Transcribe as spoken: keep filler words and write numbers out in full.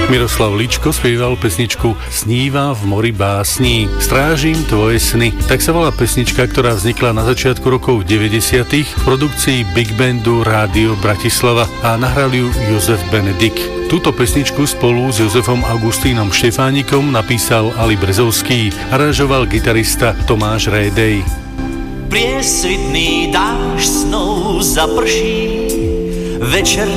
Miroslav Ličko spieval pesničku Sníva v mori básní. Strážim tvoje sny. Tak sa volá pesnička, ktorá vznikla na začiatku rokov deväťdesiatych v produkcii Big Bandu Rádio Bratislava a nahral ju Jozef Benedikt. Túto pesničku spolu s Jozefom Augustínom Štefánikom napísal Ali Brezovský, aranžoval gitarista Tomáš Rédej. Priesvitný dážď snou zaprší, večer